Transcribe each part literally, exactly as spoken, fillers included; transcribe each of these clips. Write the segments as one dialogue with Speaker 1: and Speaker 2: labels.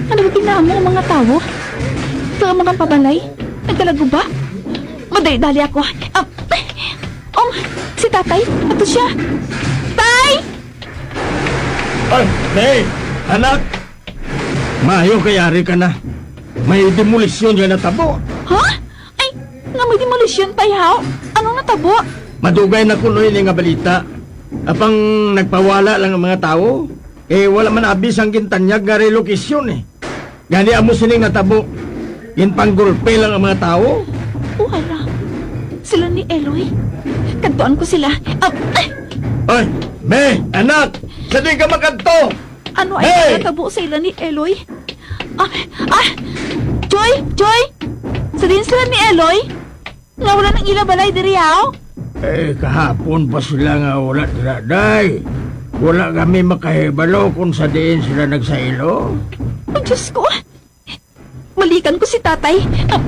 Speaker 1: Ano ba ginamo ang mga tao? Ito ang mga pabalay? Nagkalago ba? Madali-dali ako. Um, um, si tatay, ato siya. Tay!
Speaker 2: Ay, Nay! Anak! Mayo kayari ka na. May demolisyon dyan na tabo.
Speaker 1: Ha? Ay, nga may demolisyon pa yaw. Ano natabo?
Speaker 2: Madugay na kunoy ni nga balita. Apang nagpawala lang ang mga tao. Eh, wala man abis ang gintanyag nga relokasyon eh. Gani amo sining natabo. Ginpanggulpe lang ang mga tao.
Speaker 1: Oh, hala. Sila ni Eloy. Kantuan ko sila. Um, ay,
Speaker 2: Ay, May! Anak! Saan ka makanto?
Speaker 1: ano ay
Speaker 2: Hey!
Speaker 1: natabo sa ila ni Eloy? Ah, ah! Joy! Joy! Sa din sila ni Eloy? Nga wala ng ila balay diri yaw?
Speaker 2: Eh, kahapon pa sila nga wala tiraday. Wala kami makahibalo kung sa diin sila nagsailo.
Speaker 1: Oh, Diyos ko. Balikan ko si tatay. Um,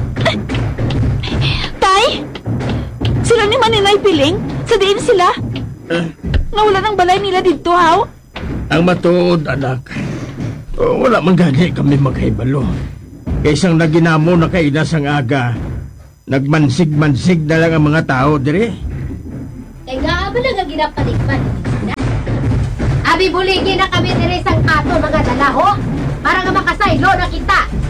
Speaker 1: tay? Sila ni Maninay Piling? Sa diin sila?
Speaker 2: Eh,
Speaker 1: Nga wala ng balay nila dito, haw?
Speaker 2: ang matuod, anak. Oh, wala man gani kami maghibalo. Kaysang naginamo na kainas ang aga. Nagmansig-mansig na lang ang mga tao dire.
Speaker 3: Kaya nga ba lang ang ginapaligpan? Abi buligi na kami dire sang ato mga dalaho para nga makasaylo na kita.